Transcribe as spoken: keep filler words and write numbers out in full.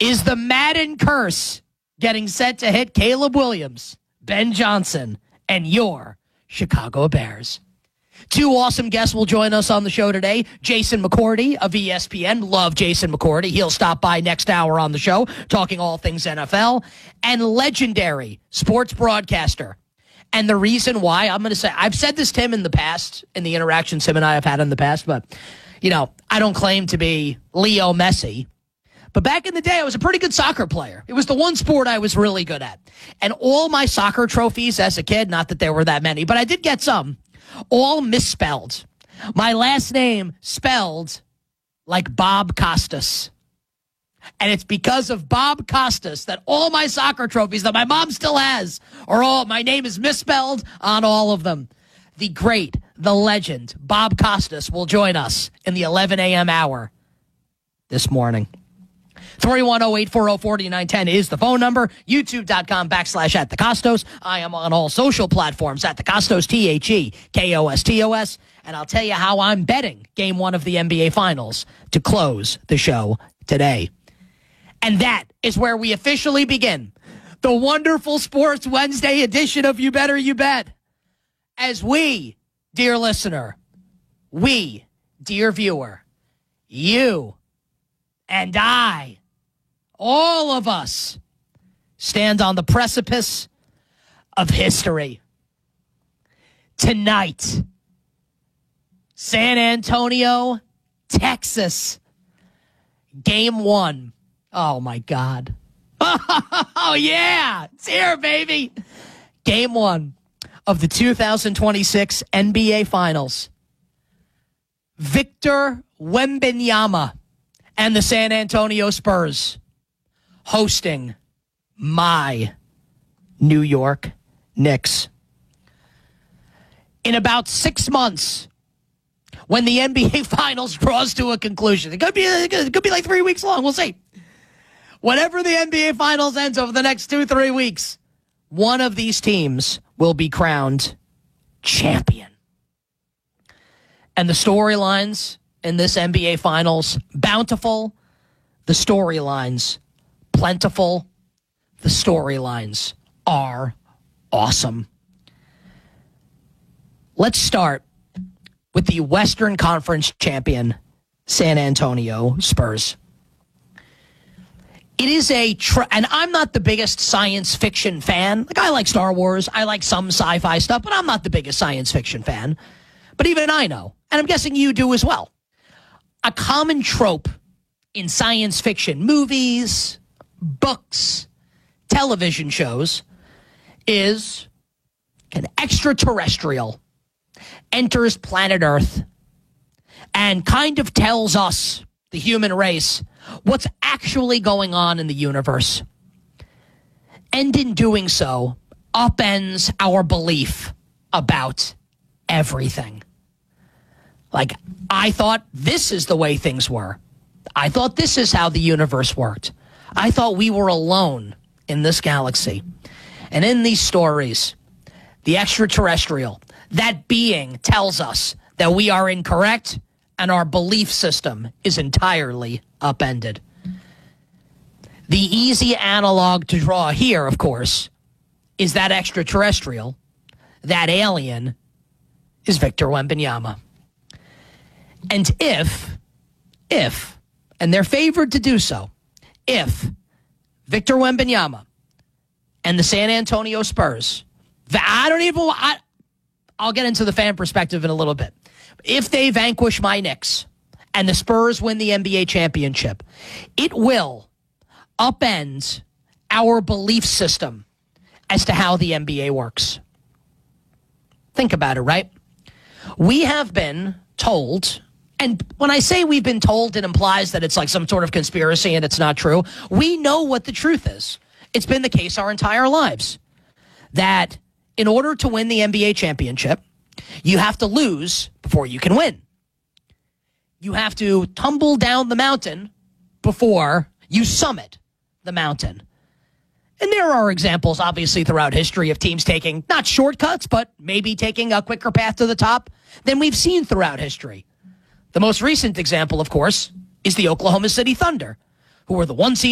Is the Madden curse getting set to hit Caleb Williams, Ben Johnson, and your Chicago Bears? Two awesome guests will join us on the show today. Jason McCourty of E S P N. Love Jason McCourty. He'll stop by next hour on the show, talking all things N F L. And legendary sports broadcaster. And the reason why, I'm going to say, I've said this to him in the past, in the interactions him and I have had in the past, but, you know, I don't claim to be Leo Messi. But back in the day, I was a pretty good soccer player. It was the one sport I was really good at. And all my soccer trophies as a kid, not that there were that many, but I did get some, all misspelled. My last name spelled like Bob Costas. And it's because of Bob Costas that all my soccer trophies that my mom still has are all, my name is misspelled on all of them. The great, the legend, Bob Costas will join us in the eleven a.m. hour this morning. three one zero, eight four zero, four nine one zero is the phone number. YouTube.com backslash at the Costos. I am on all social platforms at the Costos, T H E K O S T O S. And I'll tell you how I'm betting game one of the N B A Finals to close the show today. And that is where we officially begin the wonderful Sports Wednesday edition of You Better You Bet. As we, dear listener, we, dear viewer, you and I, all of us, stand on the precipice of history. Tonight, San Antonio, Texas, game one. Oh, my God. Oh, yeah. It's here, baby. Game one of the two thousand twenty-six N B A Finals. Victor Wembanyama and the San Antonio Spurs hosting my New York Knicks. In about six months, when the N B A Finals draws to a conclusion, it could be, it could be like three weeks long. We'll see. Whenever the N B A Finals ends over the next two, three weeks, one of these teams will be crowned champion. And the storylines in this N B A Finals, bountiful. The storylines, plentiful. The storylines are awesome. Let's start with the Western Conference champion, San Antonio Spurs. It is a, tr- and I'm not the biggest science fiction fan. Like, I like Star Wars. I like some sci-fi stuff, but I'm not the biggest science fiction fan. But even I know, and I'm guessing you do as well. A common trope in science fiction movies, books, television shows is an extraterrestrial enters planet Earth and kind of tells us, the human race, what's actually going on in the universe. And in doing so, upends our belief about everything. Like, I thought this is the way things were. I thought this is how the universe worked. I thought we were alone in this galaxy. And in these stories, the extraterrestrial, that being, tells us that we are incorrect and our belief system is entirely upended. The easy analog to draw here, of course, is that extraterrestrial, that alien, is Victor Wembanyama. And if, if, and they're favored to do so, if Victor Wembanyama and the San Antonio Spurs, I don't even, I, I'll get into the fan perspective in a little bit. If they vanquish my Knicks and the Spurs win the N B A championship, it will upend our belief system as to how the N B A works. Think about it, right? We have been told, and when I say we've been told, it implies that it's like some sort of conspiracy and it's not true. We know what the truth is. It's been the case our entire lives. That in order to win the N B A championship, you have to lose before you can win. You have to tumble down the mountain before you summit the mountain. And there are examples, obviously, throughout history of teams taking, not shortcuts, but maybe taking a quicker path to the top than we've seen throughout history. The most recent example, of course, is the Oklahoma City Thunder, who were the one seed